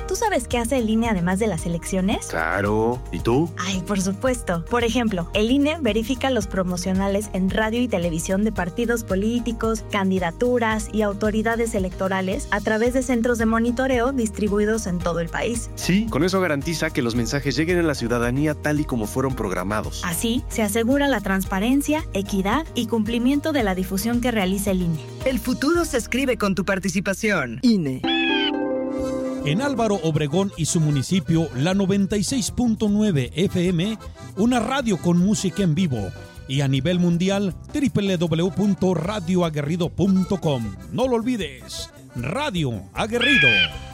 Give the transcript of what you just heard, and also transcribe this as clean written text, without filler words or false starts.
¿tú sabes qué hace el INE además de las elecciones? Claro. ¿Y tú? Ay, por supuesto. Por ejemplo, el INE verifica los promocionales en radio y televisión de partidos políticos, candidaturas y autoridades electorales a través de centros de monitoreo distribuidos en todo el país. Sí, con eso garantiza que los mensajes lleguen a la ciudadanía tal y como fueron programados. Así, se asegura la transparencia, equidad y cumplimiento de la difusión que realiza el INE. El futuro se escribe con tu participación. INE. En Álvaro Obregón y su municipio, la 96.9 FM, una radio con música en vivo. Y a nivel mundial, www.radioaguerrido.com. No lo olvides, Radio Aguerrido.